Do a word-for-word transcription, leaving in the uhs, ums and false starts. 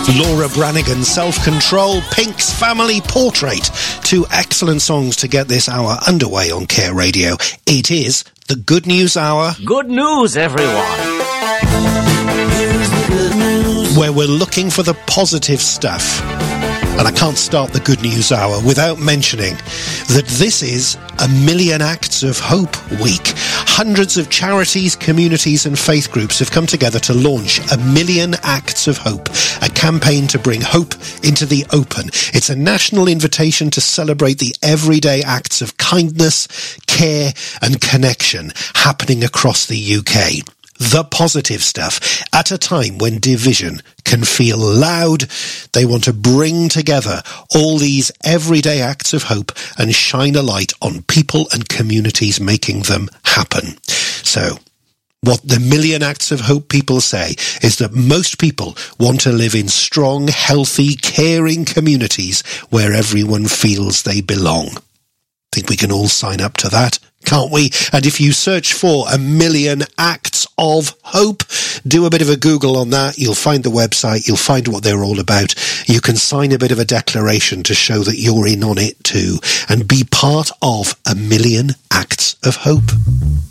Laura Branigan, Self-Control, Pink's Family Portrait. Two excellent songs to get this hour underway on Care Radio. It is the Good News Hour. Good news, everyone. Where we're looking for the positive stuff. And I can't start the Good News Hour without mentioning that this is a Million Acts of Hope Week. Hundreds of charities, communities and faith groups have come together to launch a Million Acts of Hope, a campaign to bring hope into the open. It's a national invitation to celebrate the everyday acts of kindness, care and connection happening across the U K. The positive stuff at a time when division can feel loud. They want to bring together all these everyday acts of hope and shine a light on people and communities making them happen. So what the Million Acts of Hope people say is that most people want to live in strong, healthy, caring communities where everyone feels they belong. I think we can all sign up to that, can't we? And if you search for a Million Acts of Hope, do a bit of a Google on that. You'll find the website. You'll find what they're all about. You can sign a bit of a declaration to show that you're in on it too and be part of a Million Acts of Hope.